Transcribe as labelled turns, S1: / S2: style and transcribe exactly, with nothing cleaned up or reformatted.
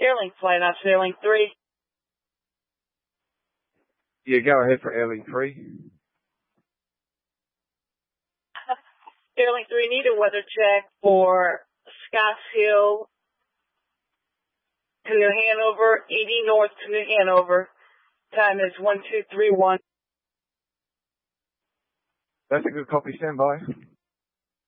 S1: Airlink flight ops, Airlink three.
S2: Yeah, go ahead for Airlink three.
S1: Airlink three, need a weather check for Scotts Hill to New Hanover, eighty north to New Hanover. Time is one two three one.
S2: That's a good copy, stand by.